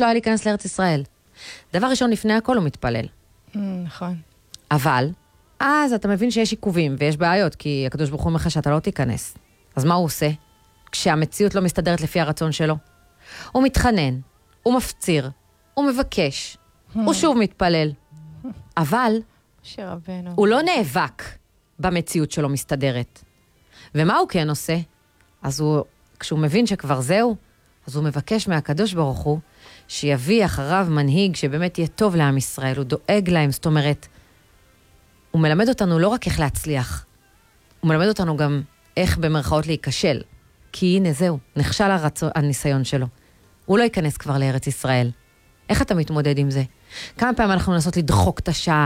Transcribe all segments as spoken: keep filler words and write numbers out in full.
לא היה להיכנס לארץ ישראל. דבר ראשון, לפני הכל הוא מתפלל. נכון. אבל, אז אתה מבין שיש עיכובים ויש בעיות, כי הקדוש ברוך הוא אומר לך שאתה לא תיכנס. אז מה הוא עושה? כשהמציאות לא מסתדרת לפי הרצון שלו. הוא מתחנן, הוא מפציר, הוא מבקש, הוא שוב מתפלל. אבל, שרבנו. הוא לא נאבק במציאות שלו מסתדרת. ומה הוא כן עושה? אז הוא, כשהוא מבין שכבר זהו, אז הוא מבקש מהקדוש ברוך הוא, שיביא אחריו מנהיג שבאמת יהיה טוב לעם ישראל, הוא דואג להם, זאת אומרת, הוא מלמד אותנו לא רק איך להצליח, הוא מלמד אותנו גם איך במרכאות להיכשל, כי הנה זהו, נכשל הרצו, הניסיון שלו. הוא לא ייכנס כבר לארץ ישראל. איך אתה מתמודד עם זה? כמה פעמים אנחנו מנסות לדחוק את השעה,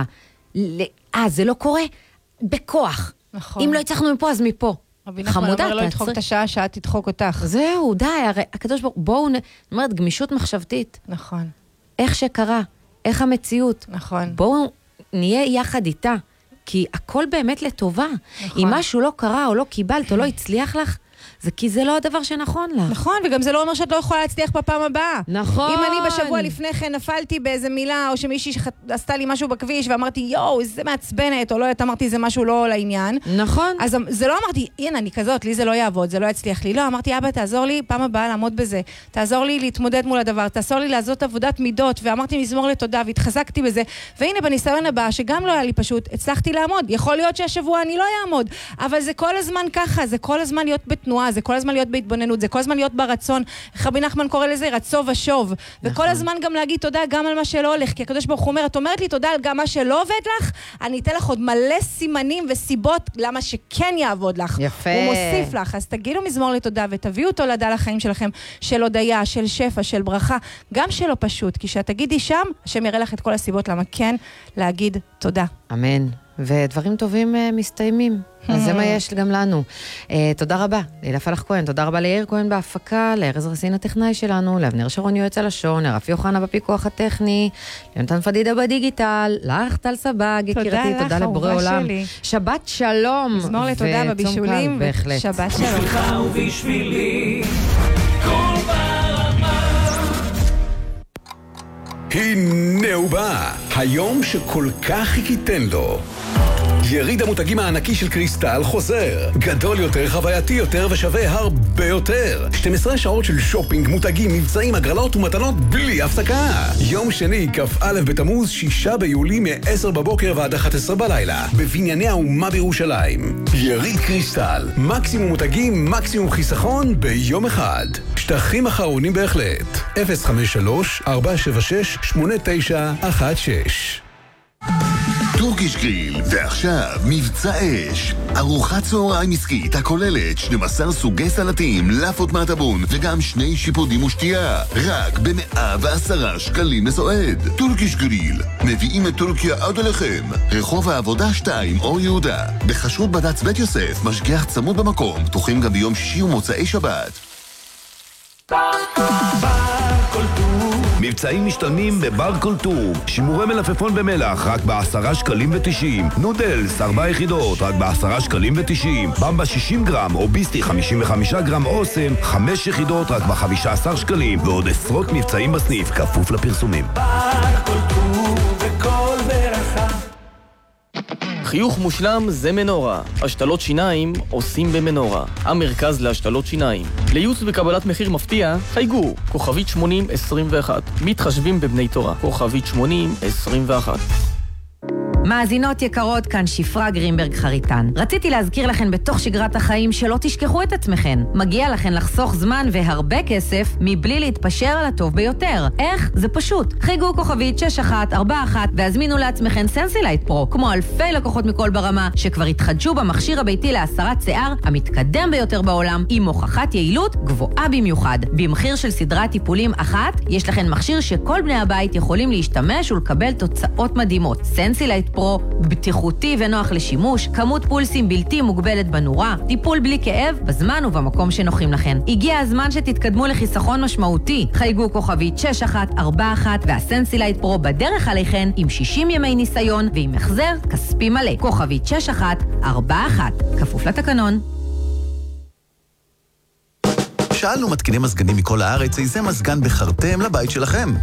אה, זה לא קורה? בכוח. נכון. אם לא הצלחנו מפה, אז מפה. רבי נחמן אומר לא לדחוק את השעה, שעה תדחוק אותך. זהו, די, הרי הקדוש ברוך, בואו, זאת אומרת, גמישות מחשבתית. נכון. איך שקרה, איך המציאות. נכון. בואו נהיה יחד איתה, כי הכל באמת לטובה. נכון. אם משהו לא קרה, או לא קיבלת, או לא הצליח לך, זה כי זה לא הדבר שנכון לך. נכון, וגם זה לא אומר שאת לא יכולה להצליח בפעם הבאה. נכון. אם אני בשבוע לפני כן נפלתי באיזה מילה, או שמישהי עשתה לי משהו בכביש, ואמרתי, יואו, זה מעצבנת, או לא, את אמרתי, זה משהו לא לעניין. נכון. אז זה לא אמרתי, הנה, אני כזאת, לי זה לא יעבוד, זה לא יצליח לי. לא, אמרתי, אבא, תעזור לי פעם הבאה לעמוד בזה. תעזור לי להתמודד מול הדבר, תעזור לי לעשות עבודת מידות, ואמרתי מזמור לתודה, והתחזקתי בזה. והנה, בניסיון הבא, שגם לא היה לי פשוט, הצלחתי לעמוד. יכול להיות שהשבוע אני לא אעמוד, אבל זה כל הזמן ככה, זה כל הזמן להיות בתנועה, זה כל הזמן להיות בהתבוננות, זה כל הזמן להיות ברצון. רבי נחמן קורא לזה רצו ושוב. נכון. וכל הזמן גם להגיד תודה גם על מה שלא הולך, כי הקדוש ברוך הוא אומר, את אומרת לי תודה על גם מה שלא עובד לך, אני אתן לך עוד מלא סימנים וסיבות למה שכן יעבוד לך. יפה. הוא מוסיף לך, אז תגידו מזמור לתודה ותביאו אותו לדע לחיים שלכם, של הודיה, של שפע, של ברכה, גם שלא פשוט, כי שאת תגידי שם, השם יראה לך את כל הסיבות למה כן להגיד תודה. אמן. ודברים טובים uh, מסתיימים. אז זה מה יש גם לנו. Uh, תודה רבה לילה פלח כהן, תודה רבה ליאיר כהן בהפקה, לארז רסין הטכנאי שלנו, לאבנר שרון יועץ הלשון, לרפי יוחנה בפיקוח הטכני, ליונתן פדידה בדיגיטל, לך טל סבג, יקירתי, תודה לבורא עולם. שלי. שבת שלום. מזמור לתודה בבישולים, שבת שלום. בשבילך ובשבילי, כל ברמה. הנה הוא בא, היום שכל כך חיכיתן לו. יריד המותגים הענקי של קריסטל חוזר. גדול יותר, חווייתי יותר ושווה הרבה יותר. שתים עשרה שעות של שופינג, מותגים, מבצעים, הגרלות ומתנות בלי הפסקה. יום שני, כ"א בתמוז, שישה ביולי, מ-עשר בבוקר ועד אחת עשרה בלילה. בבנייני האומה בירושלים. יריד קריסטל. מקסימום מותגים, מקסימום חיסכון ביום אחד. שטחים אחרונים בהחלט. אפס חמש שלוש ארבע שבע שש שמונה תשע אחת שש. טורקיש גריל, ועכשיו מבצע אש. ארוחת צהריים עסקית הכוללת שנים עשר סוגי סלטים, לאפות מהטבון וגם שני שיפודים ושתייה. רק ב-מאה ועשרה שקלים לסועד. טורקיש גריל, מביאים את טורקיה עד אליכם. רחוב העבודה שתיים, אור יהודה. בחשרות בד"ץ בית יוסף, משגיח צמוד במקום, פתוחים גם ביום שישי ומוצאי שבת. מבצעים משתלמים בבר קולטור. שימורי מלפפון במלח רק בעשרה שקלים ותשעים. נודלס ארבע יחידות רק בעשרה שקלים ותשעים. במבה שישים גרם או ביסטי חמישים וחמישה גרם אוסם חמש יחידות רק בחמישה עשר שקלים. ועוד עשרות מבצעים בסניף כפוף לפרסומים. בר קולטור וכל ברכה. חיוך מושלם זה מנורה. השתלות שיניים עושים במנורה. המרכז להשתלות שיניים. לייעוץ בקבלת מחיר מפתיע, חייגו, כוכבית שמונים עשרים ואחת. מתחשבים בבני תורה, כוכבית שמונים עשרים ואחת. מאזינות יקרות, כאן שפרה גרינברג חריטן. רציתי להזכיר לכן בתוך שגרת החיים שלא תשכחו את עצמכן. מגיע לכן לחסוך זמן והרבה כסף מבלי להתפשר על הטוב ביותר. איך? זה פשוט. חיגו כוכבית שש אחת ארבע אחת והזמינו לעצמכן סנסילייט פרו, כמו אלפי לקוחות מכל ברמה שכבר התחדשו במכשיר הביתי להסרת שיער המתקדם ביותר בעולם עם הוכחת יעילות גבוהה במיוחד. במחיר של סדרת טיפולים אחת, יש לכן מכשיר שכל בני הבית יכולים להשתמש ולקבל תוצאות מדהימות. סנסילייט פרו, בטיחותי ונוח לשימוש, כמות פולסים בלתי מוגבלת בנורה, טיפול בלי כאב, בזמן ובמקום שנוחים לכן. הגיע הזמן שתתקדמו לחיסכון משמעותי. חייגו כוכבית שש אחת ארבע אחת והסנסילייט פרו בדרך עליכן עם שישים ימי ניסיון ועם החזר כספי מלא. כוכבית שש אחת ארבע אחת. כפוף לתקנון. שאלנו מתקיני מזגנים מכל הארץ איזה מזגן בחרתם לבית שלכם.